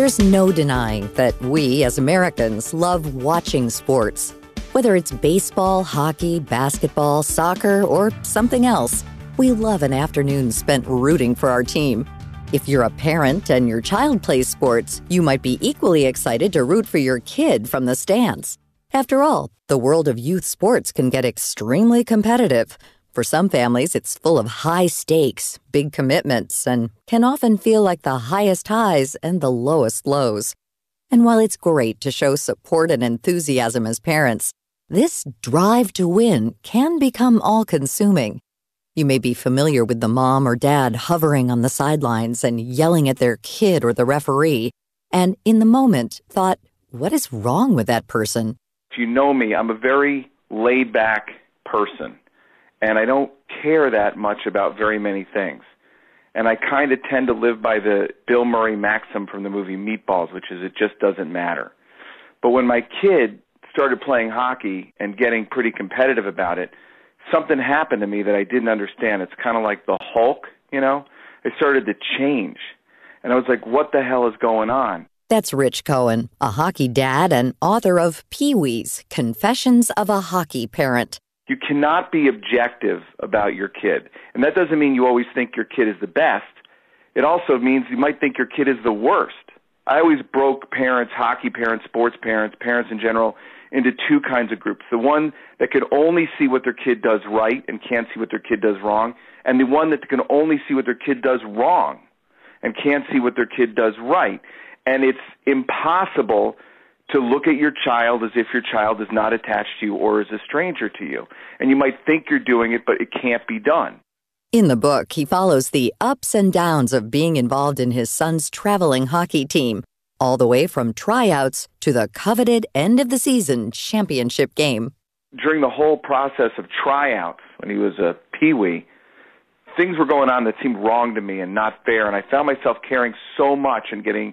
There's no denying that we, as Americans, love watching sports. Whether it's baseball, hockey, basketball, soccer, or something else, we love an afternoon spent rooting for our team. If you're a parent and your child plays sports, you might be equally excited to root for your kid from the stands. After all, the world of youth sports can get extremely competitive. For some families, it's full of high stakes, big commitments, and can often feel like the highest highs and the lowest lows. And while it's great to show support and enthusiasm as parents, this drive to win can become all-consuming. You may be familiar with the mom or dad hovering on the sidelines and yelling at their kid or the referee, and in the moment thought, what is wrong with that person? If you know me, I'm a very laid-back person, and I don't care that much about very many things. And I kind of tend to live by the Bill Murray maxim from the movie Meatballs, which is it just doesn't matter. But when my kid started playing hockey and getting pretty competitive about it, something happened to me that I didn't understand. It's kind of like the Hulk, you know? I started to change. And I was like, what the hell is going on? That's Rich Cohen, a hockey dad and author of Pee-wee's, Confessions of a Hockey Parent. You cannot be objective about your kid. And that doesn't mean you always think your kid is the best. It also means you might think your kid is the worst. I always broke parents, hockey parents, sports parents, parents in general, into two kinds of groups. The one that could only see what their kid does right and can't see what their kid does wrong, and the one that can only see what their kid does wrong and can't see what their kid does right. And it's impossible to look at your child as if your child is not attached to you or is a stranger to you. And you might think you're doing it, but it can't be done. In the book, he follows the ups and downs of being involved in his son's traveling hockey team, all the way from tryouts to the coveted end-of-the-season championship game. During the whole process of tryouts, when he was a peewee, things were going on that seemed wrong to me and not fair, and I found myself caring so much and getting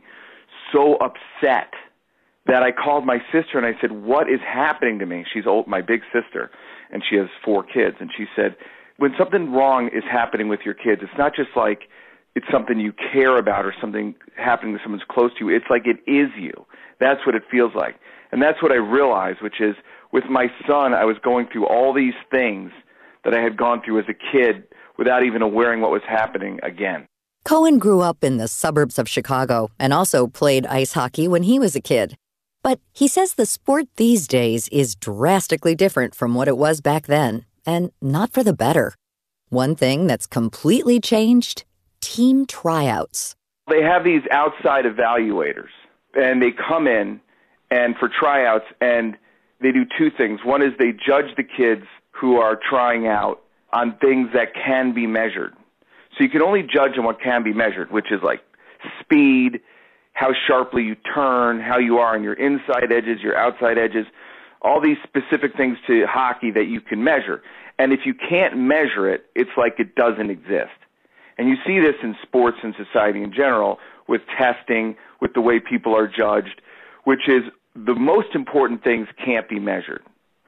so upset that I called my sister and I said, what is happening to me? She's old, my big sister, and she has 4 kids. And she said, when something wrong is happening with your kids, it's not just like it's something you care about or something happening to someone's close to you. It's like it is you. That's what it feels like. And that's what I realized, which is with my son, I was going through all these things that I had gone through as a kid without even aware what was happening again. Cohen grew up in the suburbs of Chicago and also played ice hockey when he was a kid. But he says the sport these days is drastically different from what it was back then, and not for the better. One thing that's completely changed, team tryouts. They have these outside evaluators, and they come in and for tryouts, and they do 2 things. One is they judge the kids who are trying out on things that can be measured. So you can only judge on what can be measured, which is like speed, how sharply you turn, how you are on your inside edges, your outside edges, all these specific things to hockey that you can measure. And if you can't measure it, it's like it doesn't exist. And you see this in sports and society in general with testing, with the way people are judged, which is the most important things can't be measured.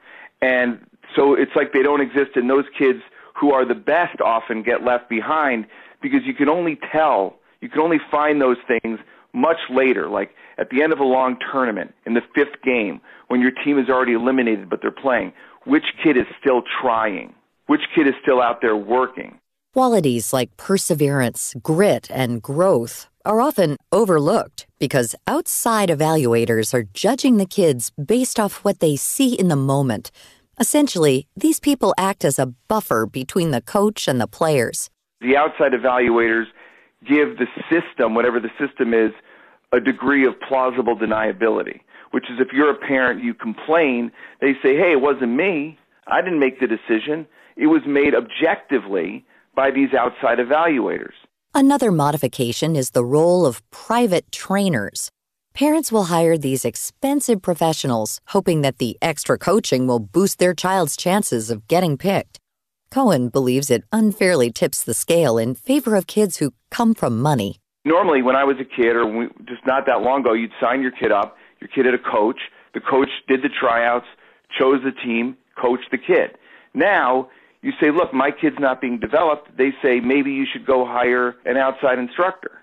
And so it's like they don't exist, and those kids who are the best often get left behind because you can only tell, you can only find those things much later, like at the end of a long tournament, in the 5th game, when your team is already eliminated but they're playing, which kid is still trying? Which kid is still out there working? Qualities like perseverance, grit, and growth are often overlooked because outside evaluators are judging the kids based off what they see in the moment. Essentially, these people act as a buffer between the coach and the players. The outside evaluators give the system, whatever the system is, a degree of plausible deniability, which is if you're a parent, you complain, they say, hey, it wasn't me. I didn't make the decision. It was made objectively by these outside evaluators. Another modification is the role of private trainers. Parents will hire these expensive professionals, hoping that the extra coaching will boost their child's chances of getting picked. Cohen believes it unfairly tips the scale in favor of kids who come from money. Normally, when I was a kid, or just not that long ago, you'd sign your kid up. Your kid had a coach. The coach did the tryouts, chose the team, coached the kid. Now, you say, look, my kid's not being developed. They say, maybe you should go hire an outside instructor.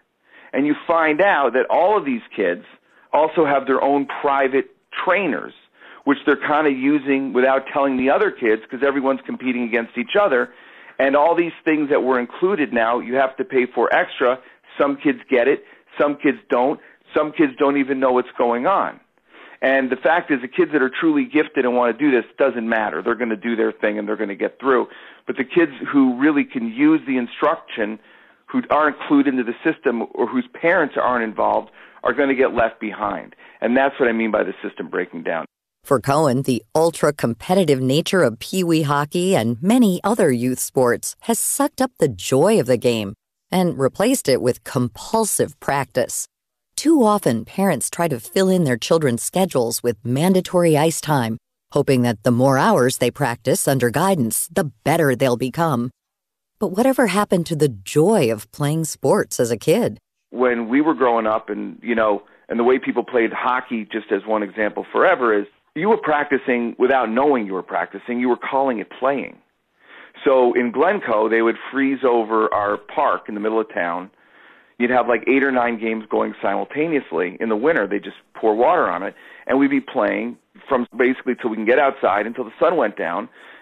And you find out that all of these kids also have their own private trainers, which they're kind of using without telling the other kids because everyone's competing against each other. And all these things that were included now, you have to pay for extra. Some kids get it. Some kids don't. Some kids don't even know what's going on. And the fact is, the kids that are truly gifted and want to do this, doesn't matter. They're going to do their thing and they're going to get through. But the kids who really can use the instruction, who aren't clued into the system or whose parents aren't involved, are going to get left behind. And that's what I mean by the system breaking down. For Cohen, the ultra-competitive nature of Pee Wee hockey and many other youth sports has sucked up the joy of the game and replaced it with compulsive practice. Too often, parents try to fill in their children's schedules with mandatory ice time, hoping that the more hours they practice under guidance, the better they'll become. But whatever happened to the joy of playing sports as a kid? When we were growing up and the way people played hockey, just as one example forever, is you were practicing without knowing you were practicing. You were calling it playing. So in Glencoe, they would freeze over our park in the middle of town. You'd have like 8 or 9 games going simultaneously. In the winter, they just pour water on it, and we'd be playing from basically till we can get outside until the sun went down.